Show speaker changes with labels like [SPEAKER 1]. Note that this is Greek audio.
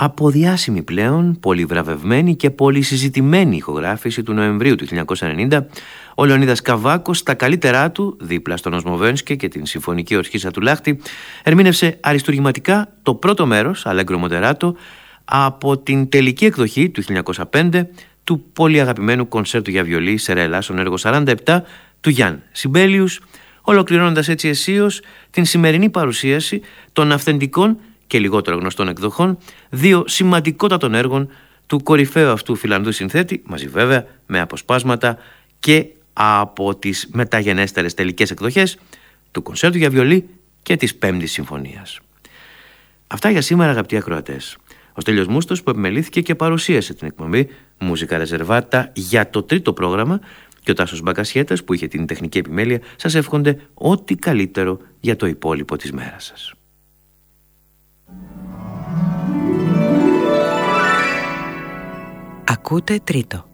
[SPEAKER 1] από διάσημη πλέον, πολυβραβευμένη και πολυσυζητημένη ηχογράφηση του Νοεμβρίου του 1990, ο Λεωνίδας Καβάκος στα καλύτερά του, δίπλα στον Οσμοβένσκι και την Συμφωνική Ορχήστρα του Λάχτη, ερμήνευσε αριστουργηματικά το πρώτο μέρος, Allegro Moderato, από την τελική εκδοχή του 1905 του πολύ αγαπημένου κονσέρτου για βιολί σε ρε Ελλάσσον έργο 47 του Γιάν Σιμπέλιους, ολοκληρώνοντας έτσι αισίως την σημερινή παρουσίαση των αυθεντικών και λιγότερο γνωστών εκδοχών δύο σημαντικότατων έργων του κορυφαίου αυτού Φιλανδού συνθέτη, μαζί βέβαια με αποσπάσματα και από τις μεταγενέστερες τελικές εκδοχές του κονσέρτου για βιολί και της Πέμπτης Συμφωνίας. Αυτά για σήμερα, αγαπητοί ακροατές. Ο Στέλιος Μούστος που επιμελήθηκε και παρουσίασε την εκπομπή Μουσικά Ρεζερβάτα για το τρίτο πρόγραμμα και ο Τάσος Μπακασιέτας που είχε την τεχνική επιμέλεια σας εύχονται ό,τι καλύτερο για το υπόλοιπο της μέρας σας.
[SPEAKER 2] Ακούτε τρίτο.